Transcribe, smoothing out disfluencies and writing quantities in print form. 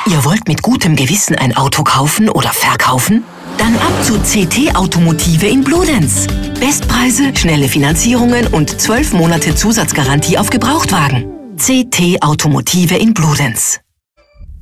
Ihr wollt mit gutem Gewissen ein Auto kaufen oder verkaufen? Dann ab zu CT Automotive in Bludenz. Bestpreise, schnelle Finanzierungen und 12 Monate Zusatzgarantie auf Gebrauchtwagen. CT Automotive in Bludenz.